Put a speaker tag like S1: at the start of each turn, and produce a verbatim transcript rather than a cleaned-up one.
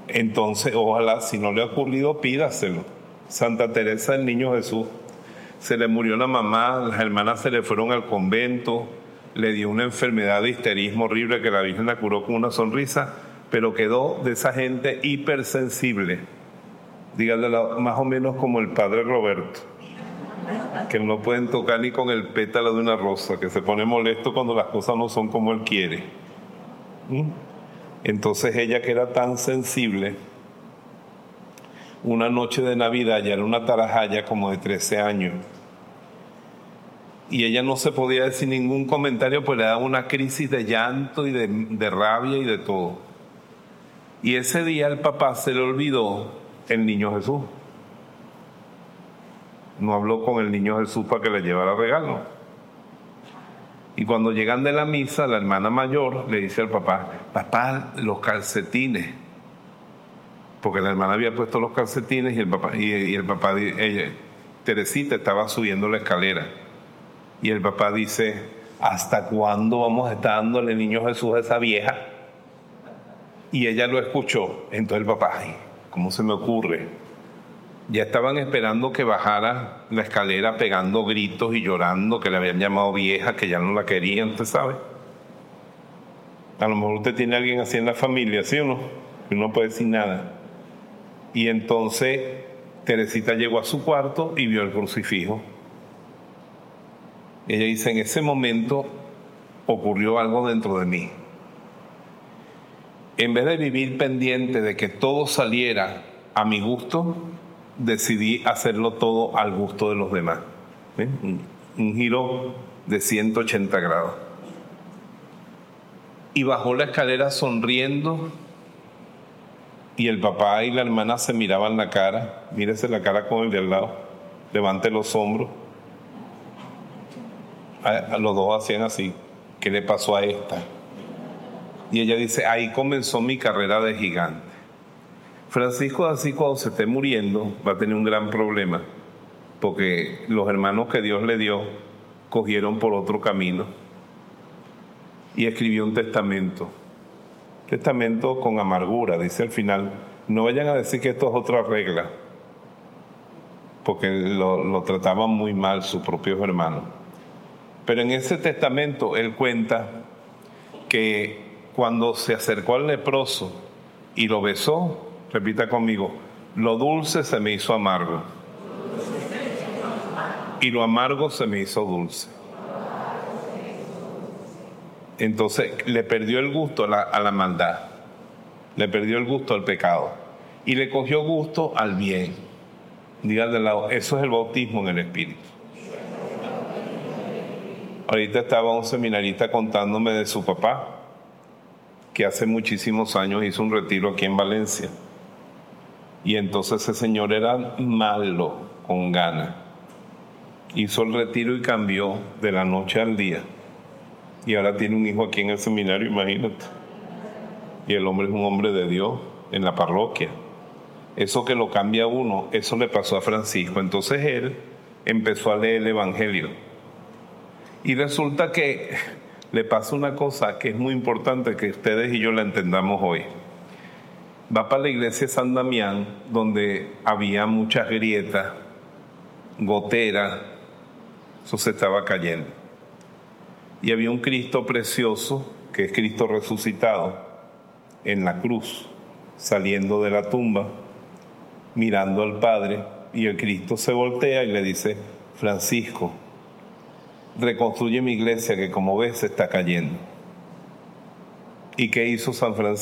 S1: Entonces, ojalá, si no le ha ocurrido, pídaselo. Santa Teresa del Niño Jesús. Se le murió la mamá, las hermanas se le fueron al convento, le dio una enfermedad de histerismo horrible que la Virgen la curó con una sonrisa, pero quedó de esa gente hipersensible. Díganle más o menos como el padre Roberto, que no pueden tocar ni con el pétalo de una rosa, que se pone molesto cuando las cosas no son como él quiere. ¿Mm? Entonces ella, que era tan sensible, una noche de Navidad, ya era una tarajaya como de trece años, y ella no se podía decir ningún comentario, pues le daba una crisis de llanto y de, de rabia y de todo. Y ese día al papá se le olvidó el niño Jesús. No habló con el niño Jesús para que le llevara regalo. Y cuando llegan de la misa, la hermana mayor le dice al papá: papá, los calcetines. Porque la hermana había puesto los calcetines y el papá, y, y el papá ella, Teresita estaba subiendo la escalera. Y el papá dice: ¿hasta cuándo vamos a estar dándole el niño Jesús a esa vieja? Y ella lo escuchó. Entonces el papá: ay, ¿cómo se me ocurre? Ya estaban esperando que bajara la escalera pegando gritos y llorando, que le habían llamado vieja, que ya no la querían, ¿usted sabe? A lo mejor usted tiene a alguien así en la familia, ¿sí o no? Que no puede decir nada. Y entonces Teresita llegó a su cuarto y vio el crucifijo. Ella dice: en ese momento ocurrió algo dentro de mí. En vez de vivir pendiente de que todo saliera a mi gusto, decidí hacerlo todo al gusto de los demás. ¿Eh? Un, un giro de ciento ochenta grados. Y bajó la escalera sonriendo, y el papá y la hermana se miraban la cara. Mírese la cara con el de al lado. Levante los hombros. A, a los dos hacían así. ¿Qué le pasó a esta? Y ella dice: ahí comenzó mi carrera de gigante. Francisco de Asís, cuando se esté muriendo, va a tener un gran problema, porque los hermanos que Dios le dio cogieron por otro camino, y escribió un testamento. Testamento con amargura, dice al final. No vayan a decir que esto es otra regla, porque lo, lo trataban muy mal sus propios hermanos. Pero en ese testamento él cuenta que cuando se acercó al leproso y lo besó, repita conmigo: lo dulce se me hizo amargo y lo amargo se me hizo dulce. Entonces le perdió el gusto a la, a la maldad, le perdió el gusto al pecado y le cogió gusto al bien. Digan de lado: eso es el bautismo en el Espíritu. Ahorita estaba un seminarista contándome de su papá, que hace muchísimos años hizo un retiro aquí en Valencia. Y entonces ese señor era malo, con ganas. Hizo el retiro y cambió de la noche al día. Y ahora tiene un hijo aquí en el seminario, imagínate. Y el hombre es un hombre de Dios en la parroquia. Eso que lo cambia a uno, eso le pasó a Francisco. Entonces él empezó a leer el Evangelio. Y resulta que le pasa una cosa que es muy importante que ustedes y yo la entendamos hoy. Va para la iglesia de San Damián, donde había muchas grietas, goteras, eso se estaba cayendo. Y había un Cristo precioso, que es Cristo resucitado, en la cruz, saliendo de la tumba, mirando al Padre, y el Cristo se voltea y le dice: Francisco, reconstruye mi iglesia que, como ves, se está cayendo. ¿Y qué hizo San Francisco?